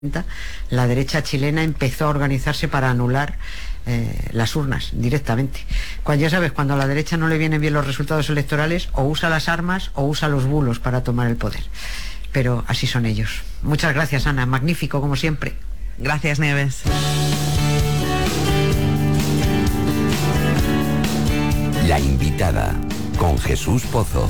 la derecha chilena empezó a organizarse para anular las urnas directamente. Cuando, ya sabes, cuando a la derecha no le vienen bien los resultados electorales, o usa las armas o usa los bulos para tomar el poder. Pero así son ellos. Muchas gracias, Ana. Magnífico, como siempre. Gracias, Nieves. La invitada, con Jesús Pozo.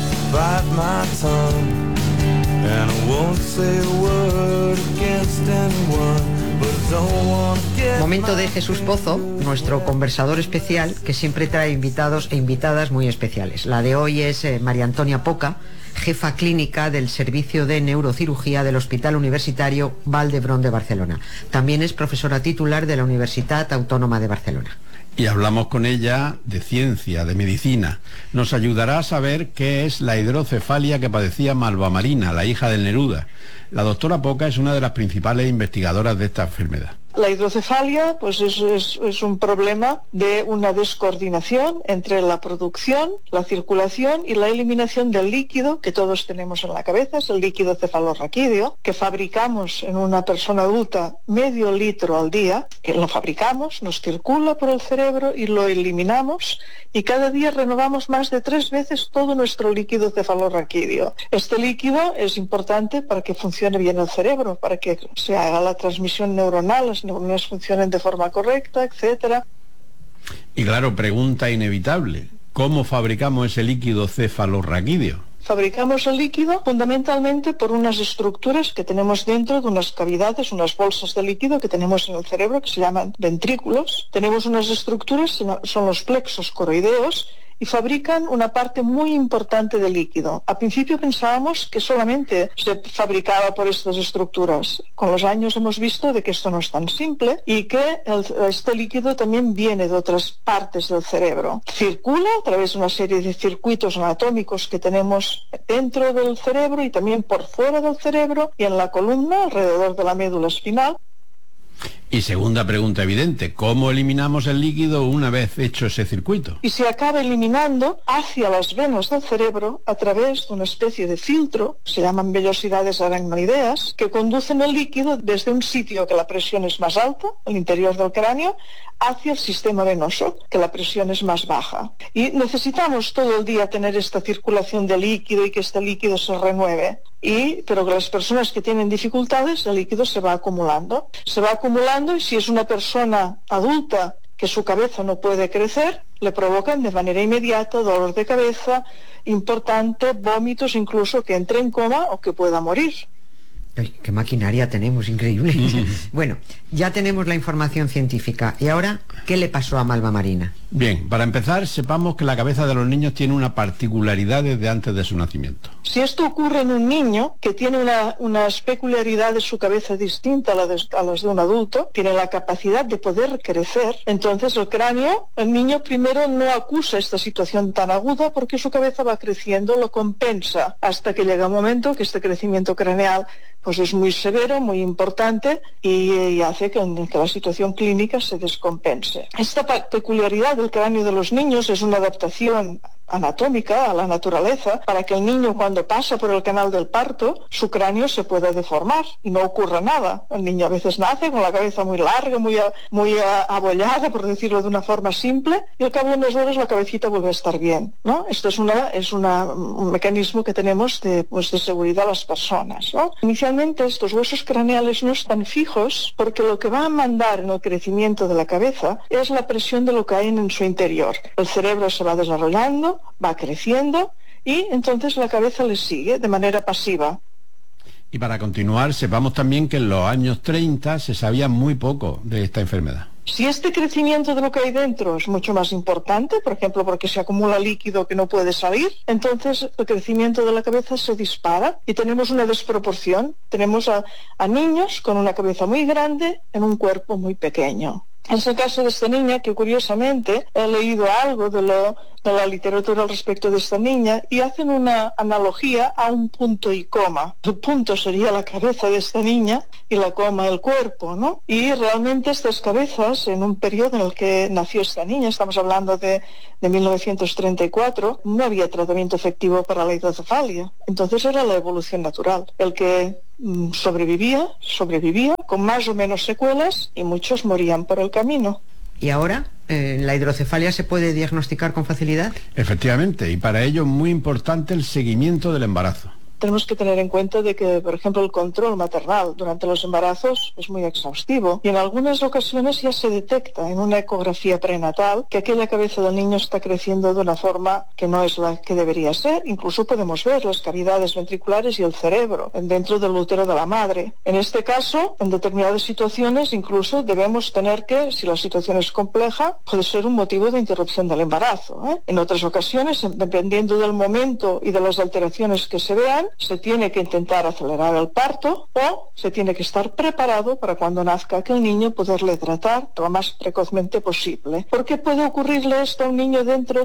Momento de Jesús Pozo, nuestro conversador especial, que siempre trae invitados e invitadas muy especiales. La de hoy es María Antonia Poca, jefa clínica del Servicio de Neurocirugía del Hospital Universitario Vall d'Hebron de Barcelona. También es profesora titular de la Universitat Autónoma de Barcelona. Y hablamos con ella de ciencia, de medicina. Nos ayudará a saber qué es la hidrocefalia que padecía Malva Marina, la hija del Neruda. La doctora Poca es una de las principales investigadoras de esta enfermedad. La hidrocefalia pues es un problema de una descoordinación entre la producción, la circulación y la eliminación del líquido que todos tenemos en la cabeza, es el líquido cefalorraquídeo, que fabricamos en una persona adulta medio litro al día, que lo fabricamos, nos circula por el cerebro y lo eliminamos, y cada día renovamos más de 3 veces todo nuestro líquido cefalorraquídeo. Este líquido es importante para que funcione bien el cerebro, para que se haga la transmisión neuronal, las neuronas funcionen de forma correcta, etcétera. Y claro, pregunta inevitable, ¿cómo fabricamos ese líquido cefalorraquídeo? Fabricamos el líquido fundamentalmente por unas estructuras que tenemos dentro de unas cavidades, unas bolsas de líquido que tenemos en el cerebro que se llaman ventrículos. Tenemos unas estructuras, son los plexos coroideos, y fabrican una parte muy importante del líquido. Al principio pensábamos que solamente se fabricaba por estas estructuras. Con los años hemos visto de que esto no es tan simple y que este líquido también viene de otras partes del cerebro. Circula a través de una serie de circuitos anatómicos que tenemos dentro del cerebro y también por fuera del cerebro y en la columna, alrededor de la médula espinal. Y segunda pregunta evidente, ¿cómo eliminamos el líquido una vez hecho ese circuito? Y se acaba eliminando hacia las venas del cerebro a través de una especie de filtro, se llaman vellosidades aracnoideas, que conducen el líquido desde un sitio que la presión es más alta, el interior del cráneo, hacia el sistema venoso, que la presión es más baja. Y necesitamos todo el día tener esta circulación de líquido y que este líquido se renueve. Pero las personas que tienen dificultades, el líquido se va acumulando. Y si es una persona adulta que su cabeza no puede crecer, le provocan de manera inmediata dolor de cabeza importante, vómitos, incluso que entre en coma o que pueda morir. Ay, qué maquinaria tenemos, increíble. Bueno, ya tenemos la información científica. ¿Y ahora qué le pasó a Malva Marina? Bien, para empezar, sepamos que la cabeza de los niños tiene una particularidad desde antes de su nacimiento. Si esto ocurre en un niño que tiene unas peculiaridades de su cabeza distinta a las de un adulto, tiene la capacidad de poder crecer, entonces el cráneo, el niño primero no acusa esta situación tan aguda porque su cabeza va creciendo, lo compensa, hasta que llega un momento que este crecimiento craneal pues es muy severo, muy importante y hace que la situación clínica se descompense. Esta peculiaridad del cráneo de los niños es una adaptación anatómica a la naturaleza para que el niño, cuando pasa por el canal del parto, su cráneo se pueda deformar y no ocurra nada. El niño a veces nace con la cabeza muy larga, muy abollada, por decirlo de una forma simple, y al cabo de unas horas la cabecita vuelve a estar bien, ¿no? Esto es un mecanismo que tenemos de seguridad a las personas, ¿no? Inicialmente estos huesos craneales no están fijos porque lo que va a mandar en el crecimiento de la cabeza es la presión de lo que hay en su interior. El cerebro se va desarrollando, va creciendo y entonces la cabeza le sigue de manera pasiva. Y para continuar, sepamos también que en los años 30 se sabía muy poco de esta enfermedad. Si este crecimiento de lo que hay dentro es mucho más importante, por ejemplo, porque se acumula líquido que no puede salir, entonces el crecimiento de la cabeza se dispara y tenemos una desproporción. Tenemos a niños con una cabeza muy grande en un cuerpo muy pequeño. Es el caso de esta niña que curiosamente he leído algo de la literatura al respecto de esta niña y hacen una analogía a un punto y coma. El punto sería la cabeza de esta niña y la coma el cuerpo, ¿no? Y realmente estas cabezas, en un periodo en el que nació esta niña, estamos hablando de 1934, no había tratamiento efectivo para la hidrocefalia. Entonces era la evolución natural. El que sobrevivía con más o menos secuelas y muchos morían por el camino. ¿Y ahora la hidrocefalia se puede diagnosticar con facilidad? Efectivamente, y para ello es muy importante el seguimiento del embarazo. Tenemos que tener en cuenta de que, por ejemplo, el control maternal durante los embarazos es muy exhaustivo y en algunas ocasiones ya se detecta en una ecografía prenatal que aquella cabeza del niño está creciendo de una forma que no es la que debería ser. Incluso podemos ver las cavidades ventriculares y el cerebro dentro del útero de la madre. En este caso, en determinadas situaciones, incluso debemos tener que, si la situación es compleja, puede ser un motivo de interrupción del embarazo, ¿eh? En otras ocasiones, dependiendo del momento y de las alteraciones que se vean, se tiene que intentar acelerar el parto o se tiene que estar preparado para cuando nazca aquel niño poderle tratar lo más precozmente posible. ¿Por qué puede ocurrirle esto a un niño dentro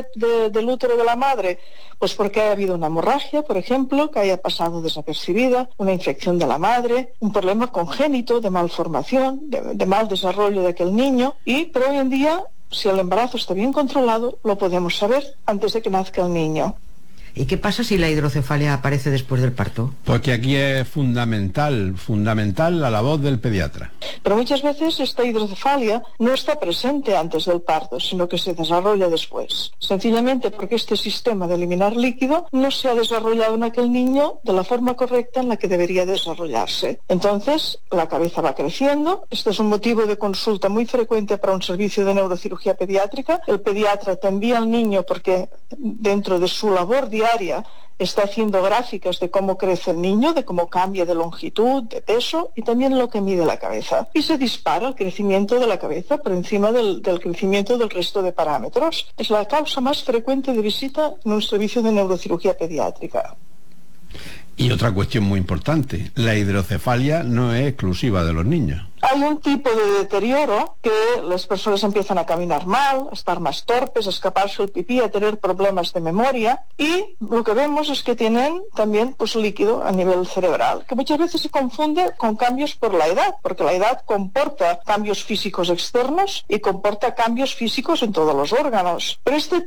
del útero de la madre? Pues porque ha habido una hemorragia, por ejemplo, que haya pasado desapercibida, una infección de la madre, un problema congénito de malformación, de mal desarrollo de aquel niño, pero hoy en día, si el embarazo está bien controlado, lo podemos saber antes de que nazca el niño. ¿Y qué pasa si la hidrocefalia aparece después del parto? Porque aquí es fundamental la labor del pediatra. Pero muchas veces esta hidrocefalia no está presente antes del parto, sino que se desarrolla después. Sencillamente porque este sistema de eliminar líquido no se ha desarrollado en aquel niño de la forma correcta en la que debería desarrollarse. Entonces, la cabeza va creciendo. Este es un motivo de consulta muy frecuente para un servicio de neurocirugía pediátrica. El pediatra te envía al niño porque dentro de su labor diaria está haciendo gráficas de cómo crece el niño, de cómo cambia de longitud, de peso y también lo que mide la cabeza. Y se dispara el crecimiento de la cabeza por encima del crecimiento del resto de parámetros. Es la causa más frecuente de visita en un servicio de neurocirugía pediátrica. Y otra cuestión muy importante, la hidrocefalia no es exclusiva de los niños. Hay un tipo de deterioro que las personas empiezan a caminar mal, a estar más torpes, a escaparse el pipí, a tener problemas de memoria y lo que vemos es que tienen también líquido a nivel cerebral, que muchas veces se confunde con cambios por la edad, porque la edad comporta cambios físicos externos y comporta cambios físicos en todos los órganos. Pero este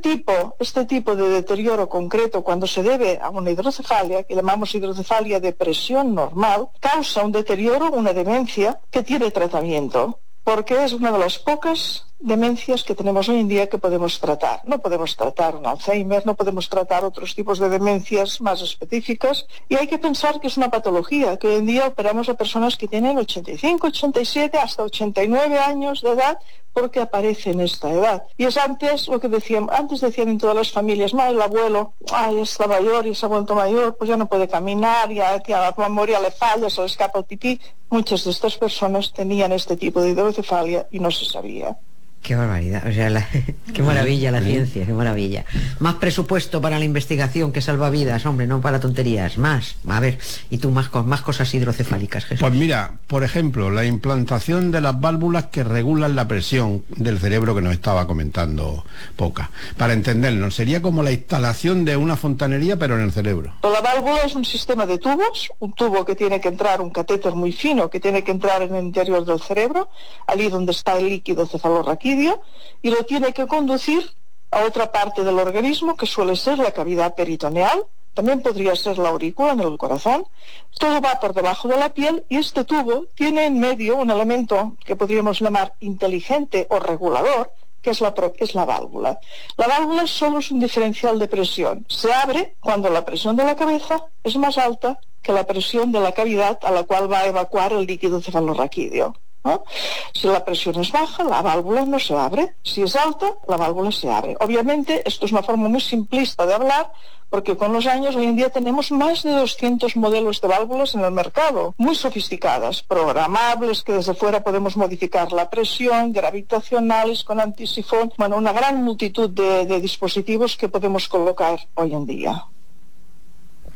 tipo de deterioro concreto, cuando se debe a una hidrocefalia, que llamamos hidrocefalia de presión normal, causa un deterioro, una demencia que tiene tratamiento, porque es una de las pocas demencias que tenemos hoy en día que podemos tratar. No podemos tratar un Alzheimer, no podemos tratar otros tipos de demencias más específicas y hay que pensar que es una patología, que hoy en día operamos a personas que tienen 85, 87, hasta 89 años de edad porque aparece en esta edad. Y es antes lo que decían en todas las familias, el abuelo, está mayor y se ha vuelto mayor, pues ya no puede caminar, ya la memoria le falla, se le escapa el pipí. Muchas de estas personas tenían este tipo de hidrocefalia y no se sabía. Qué barbaridad, qué maravilla la ciencia, qué maravilla. Más presupuesto para la investigación que salva vidas, hombre, no para tonterías, más. A ver, y tú más cosas hidrocefálicas, Jesús. Pues mira, por ejemplo, la implantación de las válvulas que regulan la presión del cerebro que nos estaba comentando Poca. Para entendernos, sería como la instalación de una fontanería, pero en el cerebro. La válvula es un sistema de tubos, un tubo que tiene que entrar, un catéter muy fino, que tiene que entrar en el interior del cerebro, allí donde está el líquido cefalorraquídeo, y lo tiene que conducir a otra parte del organismo que suele ser la cavidad peritoneal, también podría ser la aurícula en el corazón. Todo va por debajo de la piel y este tubo tiene en medio un elemento que podríamos llamar inteligente o regulador, que es la válvula. La válvula solo es un diferencial de presión. Se abre cuando la presión de la cabeza es más alta que la presión de la cavidad a la cual va a evacuar el líquido cefalorraquídeo, ¿no? Si la presión es baja, la válvula no se abre. Si es alta, la válvula se abre. Obviamente, esto es una forma muy simplista de hablar, porque con los años hoy en día tenemos más de 200 modelos de válvulas en el mercado, muy sofisticadas, programables, que desde fuera podemos modificar la presión, gravitacionales con antisifón, una gran multitud de dispositivos que podemos colocar hoy en día.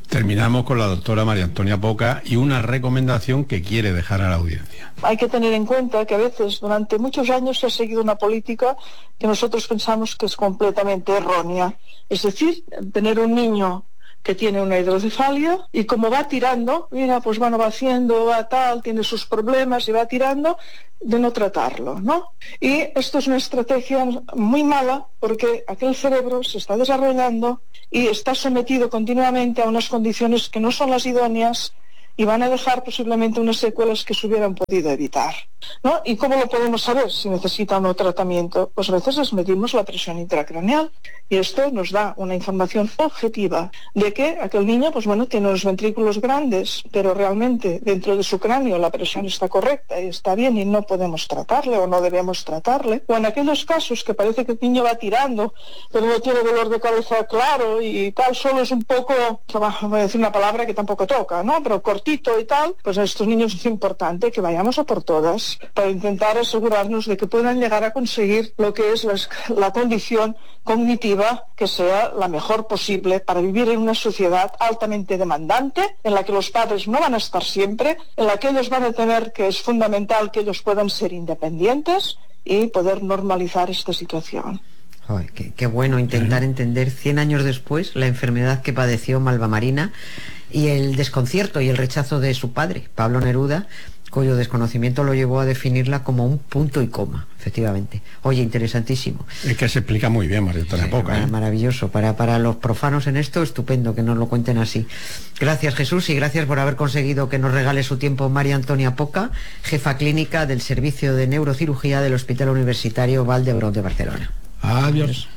Terminamos con la doctora María Antonia Poca y una recomendación que quiere dejar a la audiencia. Hay que tener en cuenta que a veces durante muchos años se ha seguido una política que nosotros pensamos que es completamente errónea. Es decir, tener un niño que tiene una hidrocefalia y como va tirando, mira, pues bueno, va haciendo, va tal, tiene sus problemas y va tirando, de no tratarlo, ¿no? Y esto es una estrategia muy mala porque aquel cerebro se está desarrollando y está sometido continuamente a unas condiciones que no son las idóneas y van a dejar posiblemente unas secuelas que se hubieran podido evitar, ¿no? ¿Y cómo lo podemos saber si necesita o no tratamiento? Pues a veces les medimos la presión intracraneal y esto nos da una información objetiva de que aquel niño, pues bueno, tiene los ventrículos grandes, pero realmente dentro de su cráneo la presión está correcta y está bien y no podemos tratarle o no debemos tratarle. O en aquellos casos que parece que el niño va tirando, pero no tiene dolor de cabeza claro y tal, solo es un poco, voy a decir una palabra que tampoco toca, ¿no? Pero cortito y tal, pues a estos niños es importante que vayamos a por todas para intentar asegurarnos de que puedan llegar a conseguir lo que es la condición cognitiva que sea la mejor posible para vivir en una sociedad altamente demandante, en la que los padres no van a estar siempre, en la que ellos van a tener que es fundamental que ellos puedan ser independientes y poder normalizar esta situación. Joder, qué bueno intentar entender 100 años después la enfermedad que padeció Malva Marina y el desconcierto y el rechazo de su padre, Pablo Neruda, cuyo desconocimiento lo llevó a definirla como un punto y coma, efectivamente. Oye, interesantísimo. Es que se explica muy bien, María Antonia Poca. Maravilloso. Para los profanos en esto, estupendo que nos lo cuenten así. Gracias, Jesús, y gracias por haber conseguido que nos regale su tiempo María Antonia Poca, jefa clínica del Servicio de Neurocirugía del Hospital Universitario Vall d'Hebron de Barcelona. Adiós.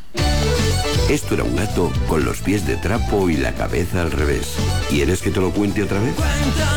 Esto era un gato con los pies de trapo y la cabeza al revés. ¿Quieres que te lo cuente otra vez?